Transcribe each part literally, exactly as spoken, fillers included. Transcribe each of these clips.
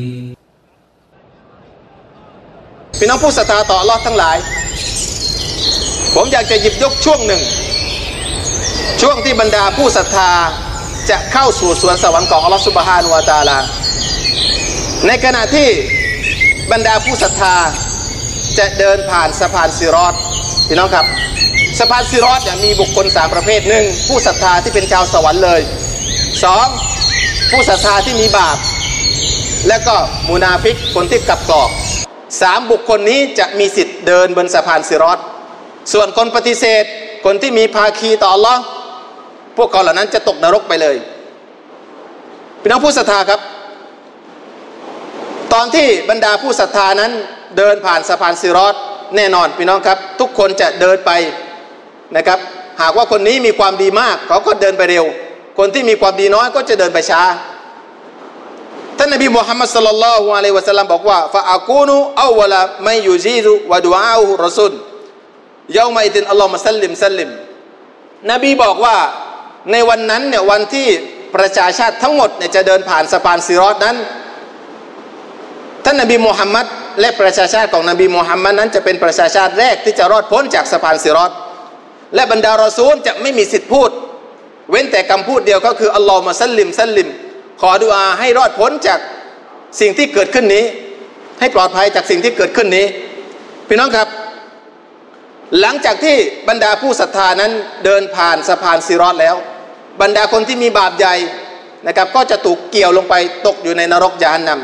พี่น้องผู้ศรัทธาต่ออัลเลาะห์ทั้งหลายผมอยากจะหยิบยกช่วงหนึ่งช่วงที่บรรดาผู้ศรัทธาจะเข้าสู่สวนสวรรค์ของอัลเลาะห์ซุบฮานะฮูวะตะอาลาในขณะที่บรรดาผู้ศรัทธาจะเดินผ่านสะพานซิรอตพี่น้องครับสะพานซิรอตเนี่ยมีบุคคลสามประเภทหนึ่งผู้ศรัทธาที่เป็นชาวสวรรค์เลยสองผู้ศรัทธาที่มีบาปและก็มุนาฟิกคนที่กลับกรอกสามบุคคลนี้จะมีสิทธิ์เดินบนสะพานซิรอตส่วนคนปฏิเสธคนที่มีภาคีต่ออัลเลาะห์พวกเขาเหล่านั้นจะตกนรกไปเลยพี่น้องผู้ศรัทธาครับตอนที่บรรดาผู้ศรัทธานั้นเดินผ่านสะพานซิรอตแน่นอนพี่น้องครับทุกคนจะเดินไปนะครับหากว่าคนนี้มีความดีมากเขาก็เดินไปเร็วคนที่มีความดีน้อยก็จะเดินไปช้าท่านนบีมุฮัมมัดศ็อลลัลลอฮุอะลัยฮิวะซัลลัมบอกว่าฟะอากูนุอัววะละมัยยุจีซุวะดุอาอุฮุรอซูลยอมัยดินอัลลอฮุมะซัลลิมซัลลิมนบีบอกว่าในวันนั้นเนี่ยวันที่ประชาชาติทั้งหมดเนี่ยจะเดินผ่านสะพานซิรอตนั้นท่านนบีมุฮัมมัดและประชาชาติของนบีมุฮัมมัดนั้นจะเป็นประชาชาติแรกที่จะรอดพ้นจากสะพานซิรอตและบรรดารอซูลจะไม่มีสิทธิ์พูดเว้นแต่คำพูดเดียวก็คืออัลลอฮุมะซัลลิมซัลลิมขอดุอาให้รอดพ้นจากสิ่งที่เกิดขึ้นนี้ให้ปลอดภัยจากสิ่งที่เกิดขึ้นนี้พี่น้องครับหลังจากที่บรรดาผู้ศรัทธานั้นเดินผ่านสะพานซิรอตแล้วบรรดาคนที่มีบาปใหญ่นะครับก็จะถูกเกี่ยวลงไปตกอยู่ในนรกยะฮันนัม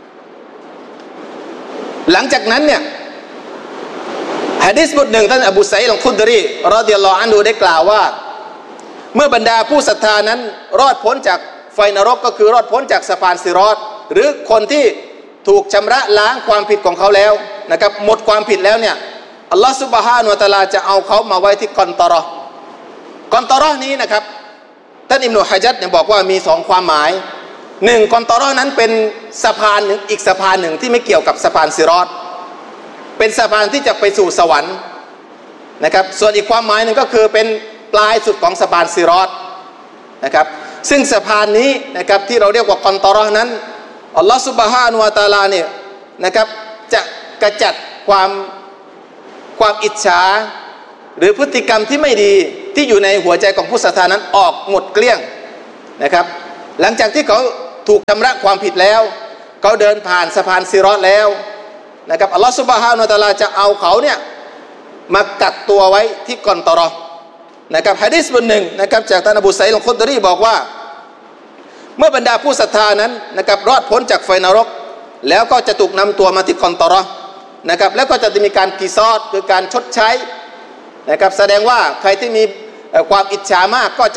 หลังจากนั้นเนี่ยหะดีษบทหนึ่งท่านอบูซัยดอัลคุดรีรอฎิยัลลอฮุอันฮุได้กล่าวว่าเมื่อบรรดาผู้ศรัทธานั้นรอดพ้นจากไฟนรกก็คือรอดพ้นจากสะพานซิรอตหรือคนที่ถูกชำระล้างความผิดของเขาแล้วนะครับหมดความผิดแล้วเนี่ยอัลลอฮฺซุบฮานะฮูวะตะอาลาจะเอาเขามาไว้ที่กอนตอรอกอนตอรอนี้นะครับท่านอิบนุฮะญัรเนี่ยบอกว่ามีสองความหมายหนึ่งกอนตอรอนั้นเป็นสะพานหนึ่งอีกสะพานหนึ่งที่ไม่เกี่ยวกับสะพานซิรอตเป็นสะพานที่จะไปสู่สวรรค์นะครับส่วนอีกความหมายหนึ่งก็คือเป็นปลายสุดของสะพานซิรอตนะครับซึ่งสะพานนี้นะครับที่เราเรียกว่ากอนตอรอนั้นอัลลอฮฺซุบฮานะฮูวะตะอาลาเนี่ยนะครับจะกระจัดความความอิจฉาหรือพฤติกรรมที่ไม่ดีที่อยู่ในหัวใจของผู้ศรัทธานั้นออกหมดเกลี้ยงนะครับหลังจากที่เขาถูกชำระความผิดแล้วเขาเดินผ่านสะพานซิรอตแล้วนะครับอัลลอฮฺซุบฮานะฮูวะตะอาลาจะเอาเขาเนี่ยมากักตัวไว้ที่กอนตอรอนะครับหะดีษบทหนึ่งนะครับจากท่านอบูซัยดอัลคุดรีบอกว่าเมื่อบรรดาผู้ศรัทธานั้นนะครับรอดพ้นจากไฟนรกแล้วก็จะถูกนำตัวมาที่กอนตอรอนะครับแล้วก็จะมีการกิซอดคือการชดใช้นะครับแสดงว่าใครที่มีความอิจฉามากก็